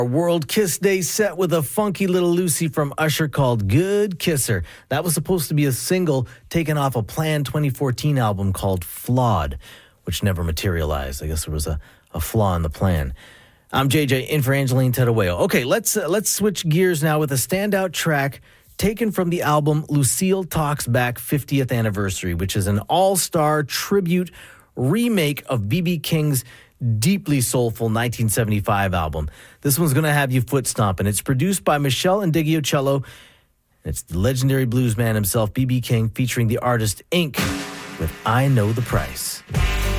Our World Kiss Day set with a funky little Lucy from Usher called Good Kisser. That was supposed to be a single taken off a planned 2014 album called Flawed, which never materialized. I guess there was a flaw in the plan. I'm JJ, in for Angeline Tedaweo. Okay, let's switch gears now with a standout track taken from the album Lucille Talks Back 50th Anniversary, which is an all-star tribute remake of B.B. King's deeply soulful 1975 album. This one's going to have you foot stomping. It's produced by Michelle Indigiocello. It's the legendary blues man himself, B.B. King, featuring the artist Ink with I Know the Price.